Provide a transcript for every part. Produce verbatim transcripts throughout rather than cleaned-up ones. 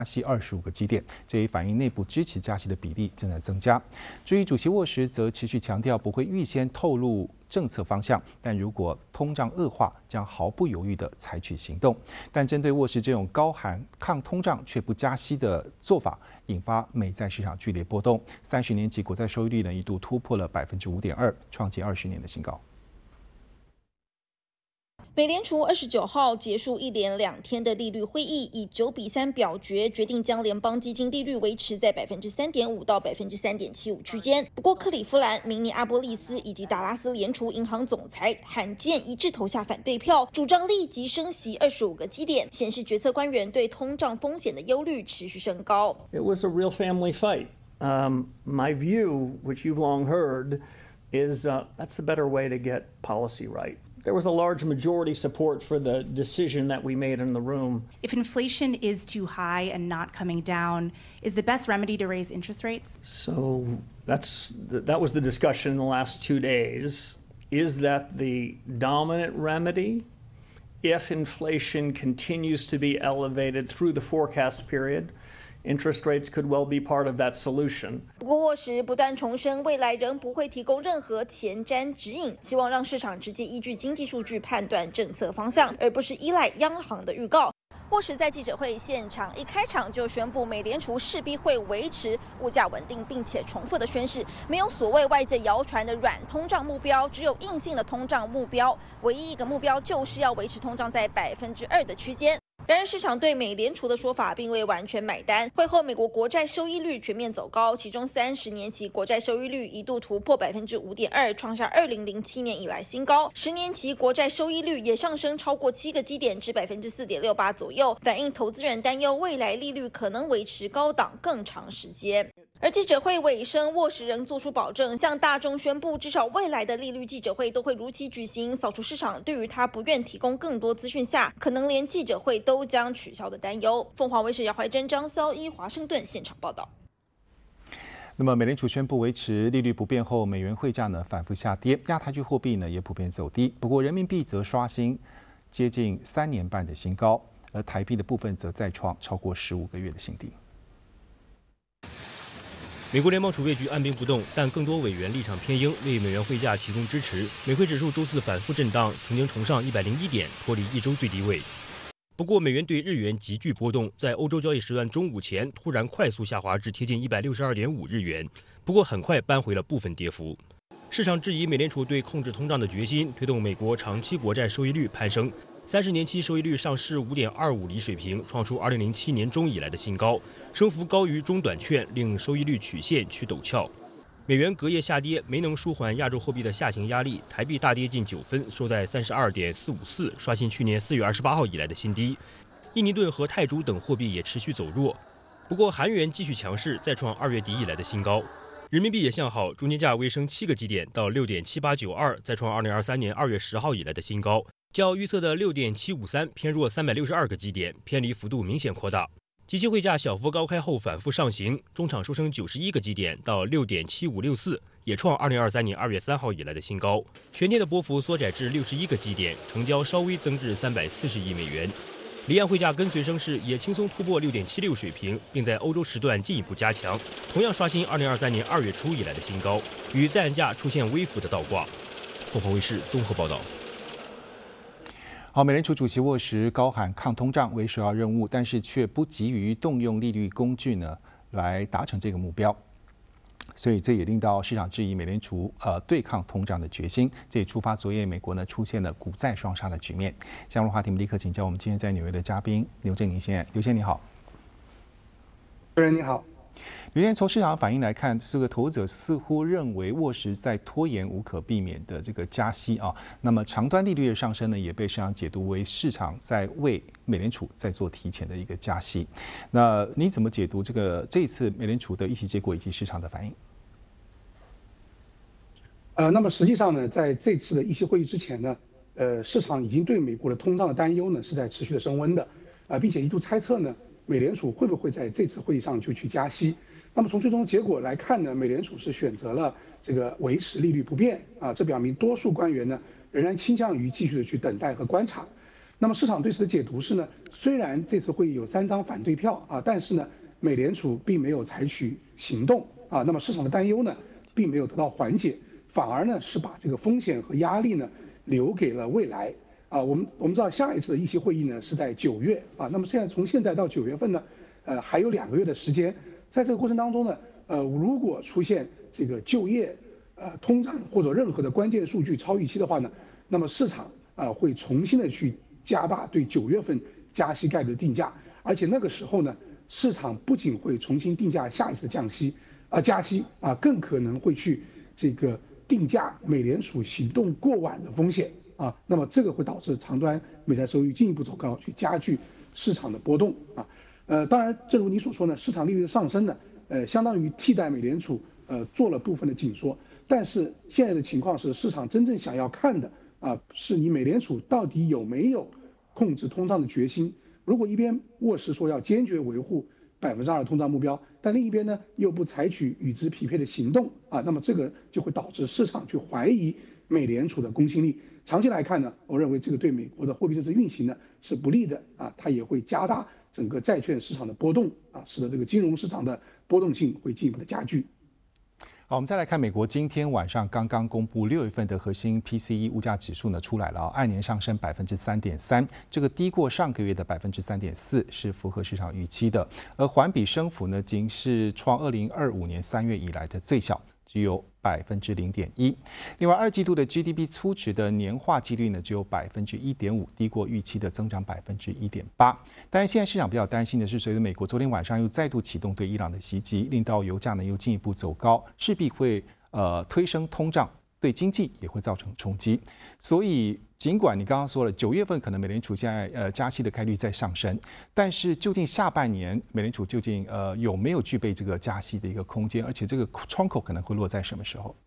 加息二十五个基点，这也反映内部支持加息的比例正在增加。至于主席沃什则持续强调不会预先透露政策方向，但如果通胀恶化，将毫不犹豫地采取行动。但针对沃什这种高喊抗通胀却不加息的做法，引发美债市场剧烈波动。三十年期国债收益率呢一度突破了百分之五点二，创建二十年的新高。 美联储二十九号结束一连两天的利率会议，以九比三表决决定将联邦基金利率维持在百分之三点五到百分之三点七五区间。不过，克里夫兰、明尼阿波利斯以及达拉斯联储银行总裁罕见一致投下反对票，主张立即升息二十五个基点，显示决策官员对通胀风险的忧虑持续升高。 It was a real family fight. Um, my view, which you've long heard, is uh, that's the better way to get policy right. There was a large majority support for the decision that we made in the room. If inflation is too high and not coming down, is the best remedy to raise interest rates? So that's that was the discussion in the last two days. Is that the dominant remedy? If inflation continues to be elevated through the forecast period, interest rates could well be part of that solution. 不过沃什不断重申，未来仍不会提供任何前瞻指引，希望让市场直接依据经济数据判断政策方向，而不是依赖央行的预告。沃什在记者会现场一开场就宣布，美联储势必会维持物价稳定，并且重复的宣示，没有所谓外界谣传的软通胀目标，只有硬性的通胀目标。唯一一个目标就是要维持通胀在百分之二的区间。然而，市场对美联储的说法并未完全买单。会后，美国国债收益率全面走高，其中三十年期国债收益率一度突破百分之五点二，创下二零零七年以来新高。十年期国债收益率也上升超过七个基点至百分之四点六八左右，反映投资人担忧未来利率可能维持高档更长时间。而记者会尾声，沃什仍做出保证，向大众宣布，至少未来的利率记者会都会如期举行，扫除市场对于他不愿提供更多资讯下，可能连记者会都将取消的担忧。凤凰卫视姚怀珍、张潇一华盛顿现场报道。 那么，美联储宣布维持利率不变后，美元汇价呢反复下跌，亚太区货币呢也普遍走低。不过，人民币则刷新接近三年半的新高，而台币的部分则再创超过十五个月的新低。 美国联邦储备局按兵不动，但更多委员立场偏鹰，为美元汇价提供支持。美汇指数周四反复震荡，曾经重上一百零一点，脱离一周最低位。不过，美元对日元急剧波动，在欧洲交易时段中午前突然快速下滑至贴近一百六十二点五日元，不过很快扳回了部分跌幅。市场质疑美联储对控制通胀的决心，推动美国长期国债收益率攀升。三十年期收益率上市五点二五厘水平，创出二零零七年中以来的新高，升幅高于中短券，令收益率曲线趋陡峭。美元隔夜下跌，没能舒缓亚洲货币的下行压力，台币大跌近九分，收在三十二点四五四，刷新去年四月二十八号以来的新低。印尼盾和泰铢等货币也持续走弱，不过韩元继续强势，再创二月底以来的新高。人民币也向好，中间价微升七个基点到六点七八九二，再创二零二三年二月十号以来的新高。较预测的六点七五三偏弱三百六十二个基点，偏离幅度明显扩大。即期汇价小幅高开后反复上行，中场收升九十一个基点到六点七五六四，也创二零二三年二月三号以来的新高。全天的波幅缩窄至六十一个基点，成交稍微增至三百四十亿美元。离岸汇价跟随升势，也轻松突破六点七六水平，并在欧洲时段进一步加强，同样刷新二零二三年二月初以来的新高，与在岸价出现微幅的倒挂。凤凰卫视综合报道。 好，美联储主席沃什高喊抗通胀为首要任务，但是却不急于动用利率工具呢来达成这个目标，所以这也令到市场质疑美联储呃对抗通胀的决心，这也触发昨夜美国呢出现了股债双杀的局面。相关话题，我们立刻请教我们今天在纽约的嘉宾刘振宁先生。刘先生你好。 主持人你好。 刘先生，从市场反应来看，这个投资者似乎认为沃什在拖延无可避免的这个加息啊。那么长端利率的上升呢，也被市场解读为市场在为美联储在做提前的一个加息。那你怎么解读这个这一次美联储的议息结果以及市场的反应？ 呃，那么实际上呢，在这次的议息会议之前呢，呃，市场已经对美国的通胀的担忧呢是在持续的升温的，啊、呃，并且一度猜测呢，美联储会不会在这次会议上就去加息。那么从最终结果来看呢，美联储是选择了这个维持利率不变啊，这表明多数官员呢仍然倾向于继续的去等待和观察。 那么市场对此的解读是呢，虽然这次会议有三张反对票啊，但是呢，美联储并没有采取行动啊，那么市场的担忧呢，并没有得到缓解，反而呢是把这个风险和压力呢留给了未来啊。我们我们知道下一次的议息会议呢是在九月啊，那么现在从现在到九月份呢，呃还有两个月的时间，在这个过程当中呢，呃如果出现这个就业、呃通胀或者任何的关键数据超预期的话呢，那么市场啊、呃、会重新的去加大对九月份加息概率的定价，而且那个时候呢，市场不仅会重新定价下一次的降息啊、呃、加息啊，更可能会去这个定价美联储行动过晚的风险啊，那么这个会导致长端美债收益进一步走高，去加剧市场的波动啊。呃，当然，正如你所说呢，市场利率的上升呢，呃，相当于替代美联储呃做了部分的紧缩，但是现在的情况是，市场真正想要看的。啊，是你美联储到底有没有控制通胀的决心？如果一边握实说要坚决维护百分之二的通胀目标，但另一边呢又不采取与之匹配的行动啊，那么这个就会导致市场去怀疑美联储的公信力。长期来看呢，我认为这个对美国的货币政策运行呢是不利的啊，它也会加大整个债券市场的波动啊，使得这个金融市场的波动性会进一步的加剧。 好，我们再来看美国今天晚上刚刚公布六月份的核心 P C E 物价指数呢出来了啊，按年上升百分之三点三，这个低过上个月的百分之三点四，是符合市场预期的。而环比升幅呢，仅是创二零二五年三月以来的最小，只有百分之零点一。另外，二季度的 G D P 粗值的年化几率呢，只有百分之一点五，低过预期的增长百分之一点八。当然，现在市场比较担心的是，随着美国昨天晚上又再度启动对伊朗的袭击，令到油价呢又进一步走高，势必会呃推升通胀，对经济也会造成冲击。所以，尽管你刚刚说了，九月份可能美联储现在呃加息的概率在上升，但是究竟下半年美联储究竟呃有没有具备这个加息的一个空间，而且这个窗口可能会落在什么时候？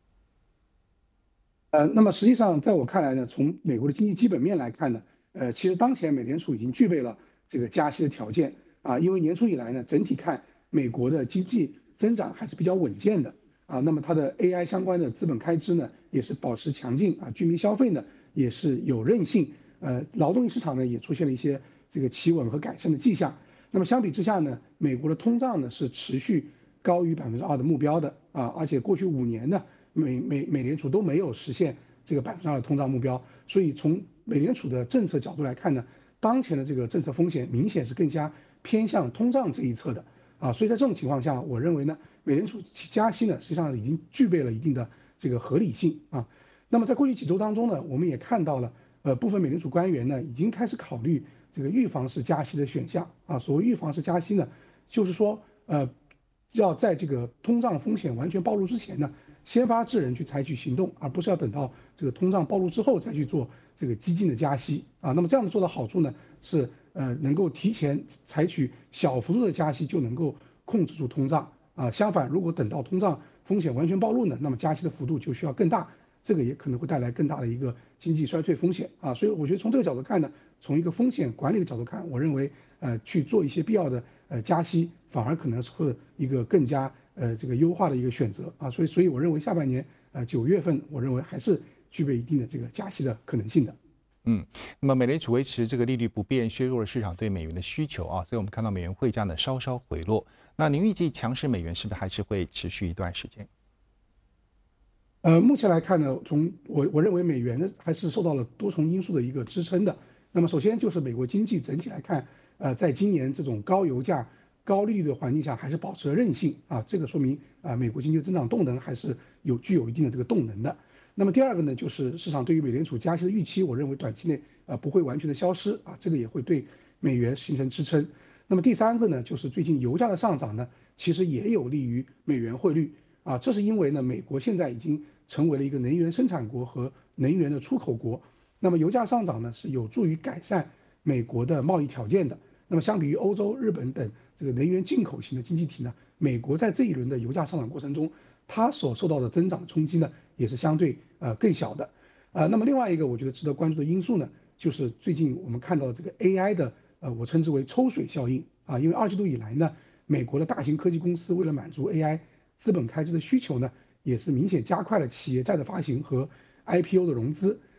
呃，那么实际上在我看来呢，从美国的经济基本面来看呢，呃，其实当前美联储已经具备了这个加息的条件啊，因为年初以来呢，整体看美国的经济增长还是比较稳健的啊，那么它的 A I 相关的资本开支呢也是保持强劲啊，居民消费呢也是有韧性，呃，劳动力市场呢也出现了一些这个企稳和改善的迹象。那么相比之下呢，美国的通胀呢是持续高于百分之二的目标的啊，而且过去五年呢，美美美联储都没有实现这个百分之二的通胀目标，所以从美联储的政策角度来看呢，当前的这个政策风险明显是更加偏向通胀这一侧的啊，所以在这种情况下，我认为呢，美联储加息呢实际上已经具备了一定的这个合理性啊。那么在过去几周当中呢，我们也看到了，呃，部分美联储官员呢已经开始考虑这个预防式加息的选项啊。所谓预防式加息呢，就是说，呃，要在这个通胀风险完全暴露之前呢，先发制人去采取行动，而不是要等到这个通胀暴露之后再去做这个激进的加息啊。那么这样子做的好处呢，是呃能够提前采取小幅度的加息，就能够控制住通胀啊。相反，如果等到通胀风险完全暴露呢，那么加息的幅度就需要更大。这个也可能会带来更大的一个经济衰退风险啊，所以我觉得从这个角度看呢，从一个风险管理的角度看，我认为呃去做一些必要的呃加息，反而可能是一个更加呃这个优化的一个选择啊，所以所以我认为下半年呃九月份，我认为还是具备一定的这个加息的可能性的。 嗯，那么美联储维持这个利率不变，削弱了市场对美元的需求啊，所以我们看到美元汇价呢稍稍回落。那您预计强势美元是不是还是会持续一段时间？ 呃，目前来看呢，从我我认为美元呢还是受到了多重因素的一个支撑的。那么首先就是美国经济整体来看，呃，在今年这种高油价、高利率的环境下，还是保持了韧性啊，这个说明啊、呃，美国经济的增长动能还是有具有一定的这个动能的。那么第二个呢，就是市场对于美联储加息的预期，我认为短期内呃不会完全的消失啊，这个也会对美元形成支撑。那么第三个呢，就是最近油价的上涨呢，其实也有利于美元汇率。啊，这是因为呢，美国现在已经成为了一个能源生产国和能源的出口国，那么油价上涨呢，是有助于改善美国的贸易条件的。那么相比于欧洲、日本等这个能源进口型的经济体呢，美国在这一轮的油价上涨过程中，它所受到的增长冲击呢，也是相对呃更小的。呃，那么另外一个我觉得值得关注的因素呢，就是最近我们看到这个 A I 的呃，我称之为抽水效应啊，因为二季度以来呢，美国的大型科技公司为了满足 A I资本开支的需求呢，也是明显加快了企业债的发行和 I P O 的融资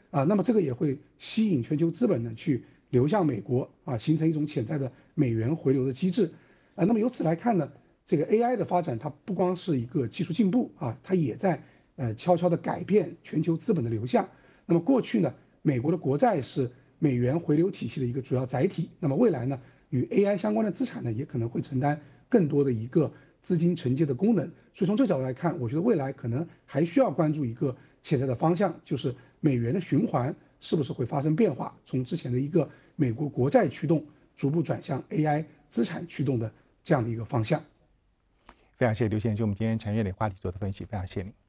啊，那么这个也会吸引全球资本呢去流向美国啊，形成一种潜在的美元回流的机制。啊，那么由此来看呢，这个 A I 的发展它不光是一个技术进步啊，它也在呃悄悄地改变全球资本的流向。那么过去呢，美国的国债是美元回流体系的一个主要载体，那么未来呢，与 A I 相关的资产呢，也可能会承担更多的一个资金承接的功能。所以从这角度来看，我觉得未来可能还需要关注一个潜在的方向，就是美元的循环是不是会发生变化，从之前的一个美国国债驱动，逐步转向 A I 资产驱动的这样的一个方向。 非常谢谢刘先生，就我们今天产业链话题做的分析，非常谢谢您。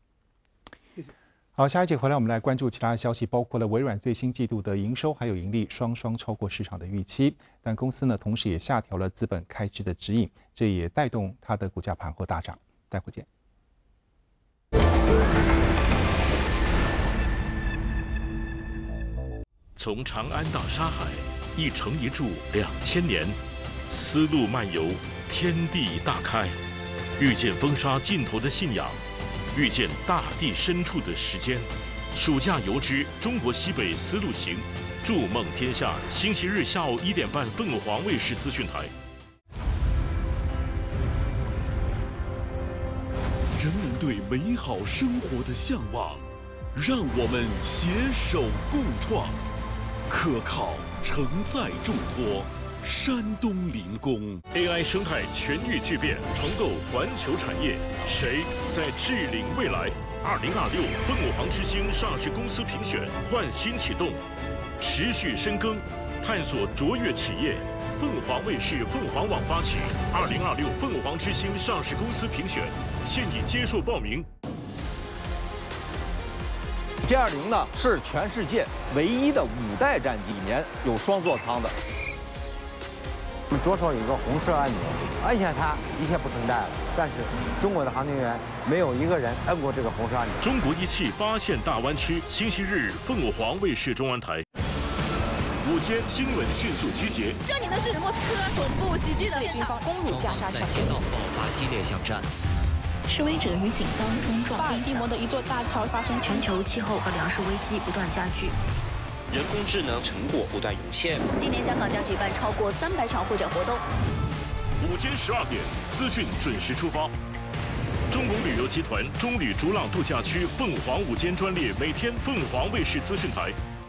好，下一节回来，我们来关注其他的消息，包括了微软最新季度的营收还有盈利双双超过市场的预期，但公司呢同时也下调了资本开支的指引，这也带动它的股价盘后大涨。待会见。 从长安到沙海，一城一柱两千年，丝路漫游，天地大开，遇见风沙尽头的信仰。遇见大地深处的时间，暑假游之中国西北丝路行，筑梦天下。星期日下午一点半，凤凰卫视资讯台。 人们对美好生活的向往，让我们携手共创，可靠承载重托。山东临工 A I 生态全域巨变，重构环球产业，谁在治领未来？二零二六凤凰之星上市公司评选焕新启动，持续深耕，探索卓越企业。凤凰卫视凤凰网发起二零二六凤凰之星上市公司评选，现已接受报名。 G 二零呢是全世界唯一的五代战机，里面有双座舱的。 左手有个红色按钮，按下它一切不存在了。但是中国的航天员没有一个人摁过这个红色按钮。 中国仪器发现大湾区，星期日凤凰卫视中文台。午间新闻迅速集结。 这里呢是莫斯科总部袭击的军方攻入加沙城， 在街道爆发激烈巷战。 示威者与警方冲撞。 巴尔的摩的一座大桥发生全球气候和粮食危机不断加剧。 人工智能成果不断涌现。 今年香港将举办超过三百场会展活动。 午间十二点，资讯准时出发。中国旅游集团中旅逐浪度假区凤凰午间专列，每天凤凰卫视资讯台。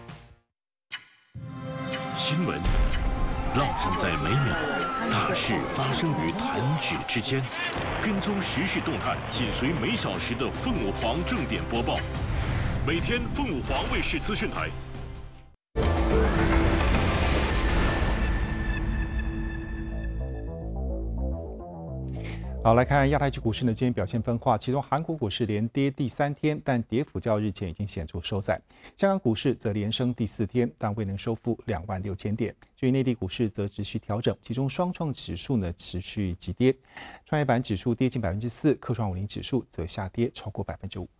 新闻烙印在每秒，大事发生于弹指之间。跟踪时事动态，紧随每小时的凤凰正点播报。每天凤凰卫视资讯台。 好，来看亚太区股市呢，今天表现分化，其中韩国股市连跌第三天，但跌幅较日前已经显著收窄。香港股市则连升第四天，但未能收复两万六千点。至于内地股市则持续调整，其中双创指数呢持续急跌，创业板指数跌近百分之四，科创五零指数则下跌超过百分之五。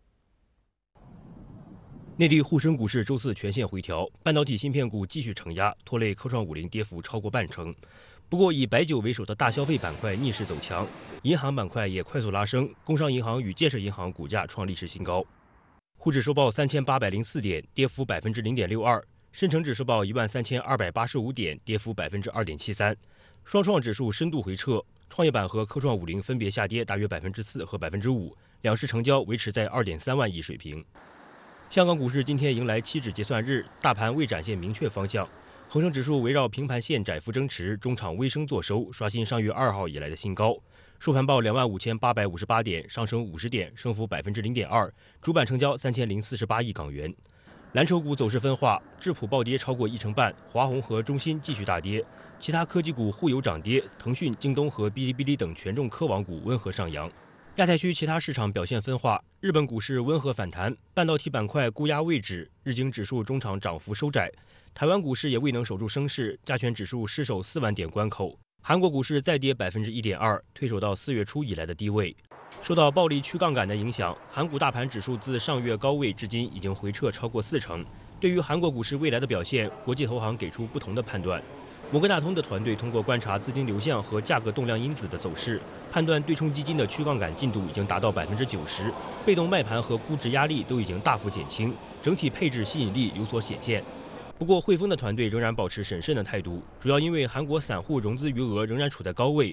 内地沪深股市周四全线回调，半导体芯片股继续承压，拖累科创五零跌幅超过半成。不过，以白酒为首的大消费板块逆势走强，银行板块也快速拉升，工商银行与建设银行股价创历史新高。沪指收报三千八百零四点，跌幅百分之零点六二；深成指收报一万三千二百八十五点，跌幅百分之二点七三。双创指数深度回撤，创业板和科创五零分别下跌大约百分之四和百分之五，两市成交维持在二点三万亿水平。香港股市今天迎来期指结算日，大盘未展现明确方向。恒生指数围绕平盘线窄幅争持，中场微升作收，刷新上月二号以来的新高。收盘报两万五千八百五十八点，上升五十点，升幅百分之零点二。主板成交三千零四十八亿港元。蓝筹股走势分化，智普暴跌超过一成半，华虹和中芯继续大跌，其他科技股互有涨跌，腾讯、京东和哔哩哔哩等权重科网股温和上扬。亚太区其他市场表现分化，日本股市温和反弹，半导体板块估压位置，日经指数中场涨幅收窄。台湾股市也未能守住升势，加权指数失守四万点关口。韩国股市再跌百分之一点二，退守到四月初以来的低位。受到暴力去杠杆的影响，韩股大盘指数自上月高位至今已经回撤超过四成。对于韩国股市未来的表现，国际投行给出不同的判断。 摩根大通的团队通过观察资金流向和价格动量因子的走势，判断对冲基金的去杠杆进度已经达到百分之九十，被动卖盘和估值压力都已经大幅减轻，整体配置吸引力有所显现。不过，汇丰的团队仍然保持审慎的态度，主要因为韩国散户融资余额仍然处在高位，